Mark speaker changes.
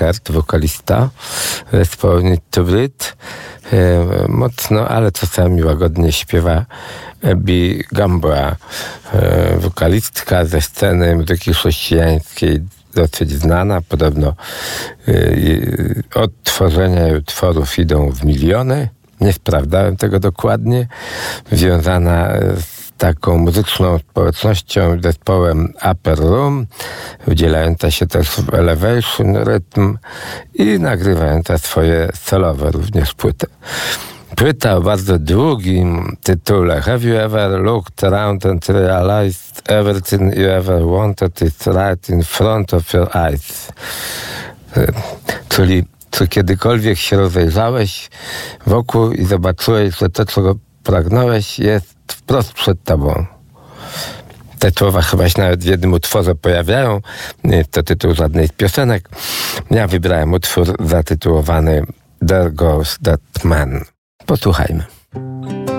Speaker 1: Eckert, wokalista zespołu Need to Breathe. Mocno, ale czasami łagodnie śpiewa Abby Gambra, wokalistka ze sceny muzyki chrześcijańskiej, dosyć znana. Podobno odtworzenia jej utworów idą w miliony. Nie sprawdzałem tego dokładnie. Związana z taką muzyczną społecznością, zespołem Upper Room, udzielająca się też w Elevation Rytm i nagrywająca swoje solowe również płyty. Płyta o bardzo długim tytule Have you ever looked around and realized everything you ever wanted is right in front of your eyes? Czyli czy kiedykolwiek się rozejrzałeś wokół i zobaczyłeś, że to, czego pragnąłeś, jest wprost przed tobą. Te słowa chyba się nawet w jednym utworze pojawiają. Nie jest to tytuł żadnej z piosenek. Ja wybrałem utwór zatytułowany There Goes That Man. Posłuchajmy.